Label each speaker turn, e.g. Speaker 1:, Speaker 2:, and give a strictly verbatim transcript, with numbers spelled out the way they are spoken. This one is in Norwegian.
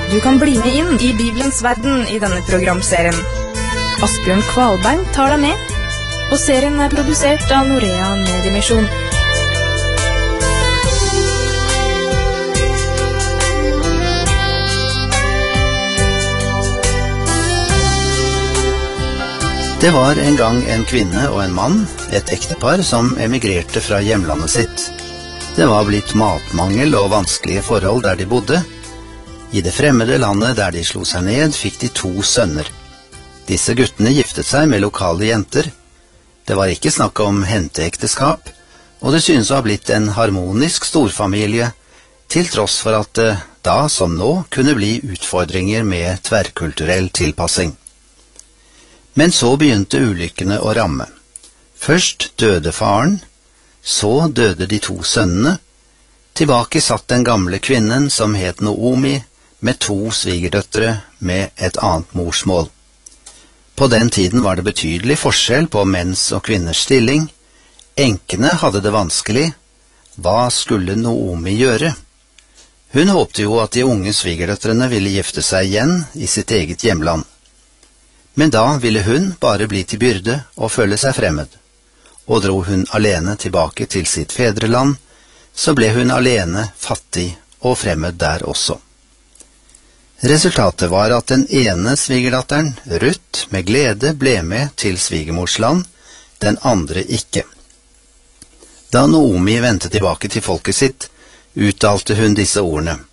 Speaker 1: Du kan bli med inn i Bibelens verden i denne programserien. Asbjørn Kvalbein tar deg med, og serien er produsert av Norea Mediemisjon.
Speaker 2: Det var en gang en kvinne og en mann, et ektepar, som emigrerte fra hjemlandet sitt. Det var blitt matmangel og vanskelige forhold der de bodde. I det fremmede landet der de slo seg ned, fikk de to sønner. Disse guttene giftet seg med lokale jenter. Det var ikke snakk om henteekteskap, og det synes å ha blitt en harmonisk storfamilie, til tross for at det da som nå kunne bli utfordringer med tverrkulturell tilpassing. Men så begynte ulykkene å ramme. Først døde faren, så døde de to sønnene. Tilbake satt den gamle kvinnen som het Naomi, med to svigerdøtre med et annet morsmål. På den tiden var det betydelig forskjell på menns og kvinners stilling. Enkene hadde det vanskelig. Hva skulle Naomi gjøre? Hun håpte jo at de unge svigerdøtrene ville gifte seg igjen i sitt eget hjemland. Men da ville hun bare bli til byrde og føle seg fremmed. Og dro hun alene tilbake til sitt fedreland, så ble hun alene, fattig og fremmed der også. Resultatet var at den ene svigerdatteren, Ruth, med glede ble med til svigermors land, den andre ikke. Da Naomi vendte tilbake til folket sitt, uttalte hun disse ordene: